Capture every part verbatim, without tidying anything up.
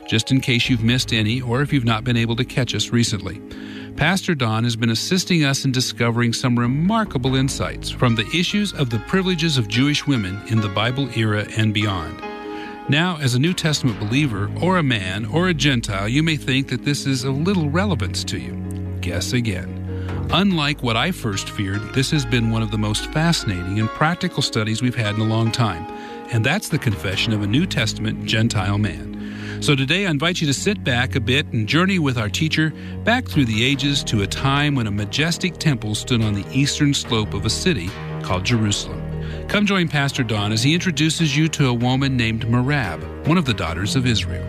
just in case you've missed any or if you've not been able to catch us recently. Pastor Don has been assisting us in discovering some remarkable insights from the issues of the privileges of Jewish women in the Bible era and beyond. Now, as a New Testament believer, or a man, or a Gentile, you may think that this is of little relevance to you. Guess again. Unlike what I first feared, this has been one of the most fascinating and practical studies we've had in a long time, and that's the confession of a New Testament Gentile man. So today I invite you to sit back a bit and journey with our teacher back through the ages to a time when a majestic temple stood on the eastern slope of a city called Jerusalem. Come join Pastor Don as he introduces you to a woman named Merab, one of the daughters of Israel.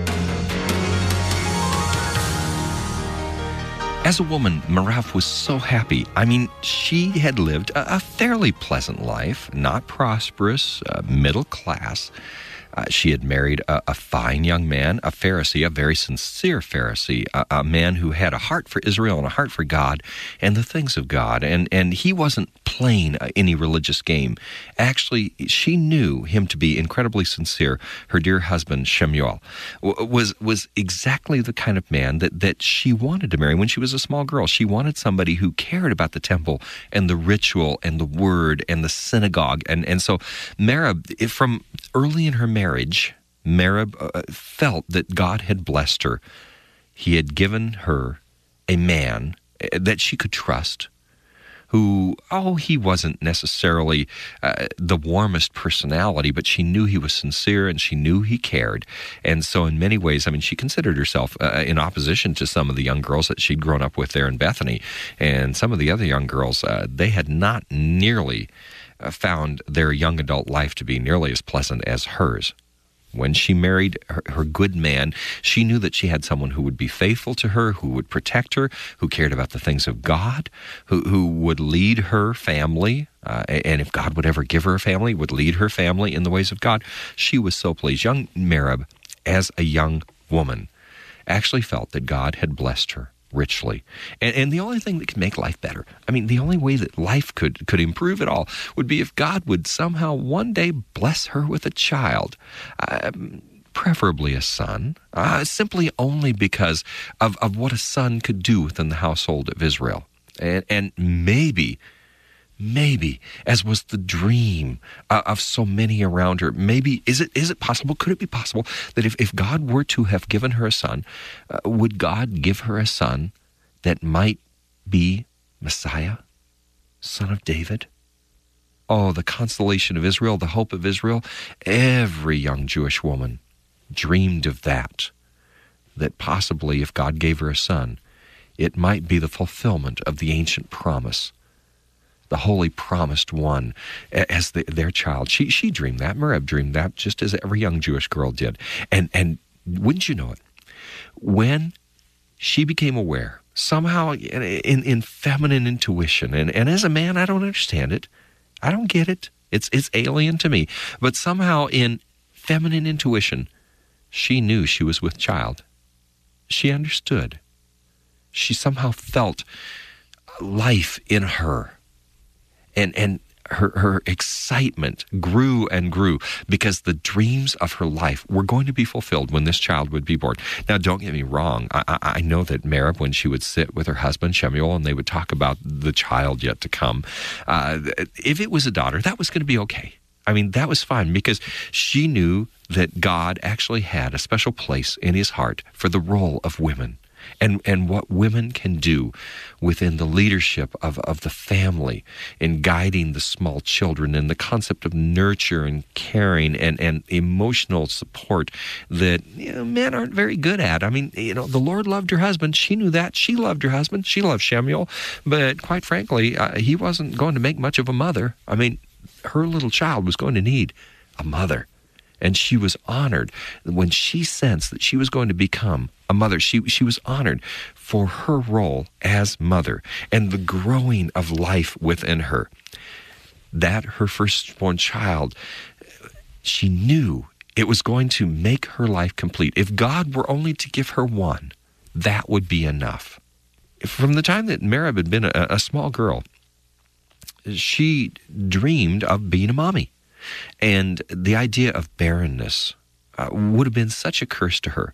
As a woman, Merab was so happy. I mean, she had lived a, a fairly pleasant life, not prosperous, uh, middle class. Uh, she had married a, a fine young man, a Pharisee, a very sincere Pharisee, a, a man who had a heart for Israel and a heart for God and the things of God. And, and he wasn't playing any religious game. Actually, she knew him to be incredibly sincere. Her dear husband, Shemuel, w- was was exactly the kind of man that, that she wanted to marry when she was a small girl. She wanted somebody who cared about the temple and the ritual and the word and the synagogue. And, and so Merab, from early in her marriage, Marriage, Merab uh, felt that God had blessed her. He had given her a man that she could trust, who, oh, he wasn't necessarily uh, the warmest personality, but she knew he was sincere and she knew he cared. And so in many ways, I mean, she considered herself uh, in opposition to some of the young girls that she'd grown up with there in Bethany. And some of the other young girls, uh, they had not nearly Uh, found their young adult life to be nearly as pleasant as hers. When she married her, her good man, she knew that she had someone who would be faithful to her, who would protect her, who cared about the things of God, who, who would lead her family, uh, and if God would ever give her a family, would lead her family in the ways of God. She was so pleased. Young Merab, as a young woman, actually felt that God had blessed her richly. And, and the only thing that could make life better, I mean, the only way that life could, could improve at all would be if God would somehow one day bless her with a child, uh, preferably a son, uh, simply only because of, of what a son could do within the household of Israel. And, and maybe, maybe, as was the dream uh, of so many around her, maybe, is it is it possible, could it be possible that if, if God were to have given her a son, uh, would God give her a son that might be Messiah, son of David? Oh, the consolation of Israel, the hope of Israel. Every young Jewish woman dreamed of that, that possibly if God gave her a son, it might be the fulfillment of the ancient promise, the holy promised one as the, their child. She she dreamed that. Merab dreamed that, just as every young Jewish girl did. And and wouldn't you know it, when she became aware, somehow in, in, in feminine intuition, and, and as a man, I don't understand it. I don't get it. It's it's alien to me. But somehow in feminine intuition, she knew she was with child. She understood. She somehow felt life in her. And and her, her excitement grew and grew because the dreams of her life were going to be fulfilled when this child would be born. Now, don't get me wrong. I, I, I know that Merab, when she would sit with her husband, Shemuel, and they would talk about the child yet to come, uh, if it was a daughter, that was going to be okay. I mean, that was fine because she knew that God actually had a special place in his heart for the role of women. And and what women can do within the leadership of, of the family in guiding the small children, and the concept of nurture and caring and, and emotional support that, you know, men aren't very good at. I mean, you know, the Lord loved her husband. She knew that. She loved her husband. She loved Shemuel. But quite frankly, uh, he wasn't going to make much of a mother. I mean, her little child was going to need a mother. And she was honored when she sensed that she was going to become a mother. She she was honored for her role as mother and the growing of life within her. That her firstborn child, she knew it was going to make her life complete. If God were only to give her one, that would be enough. From the time that Merab had been a, a small girl, she dreamed of being a mommy. And the idea of barrenness uh, would have been such a curse to her.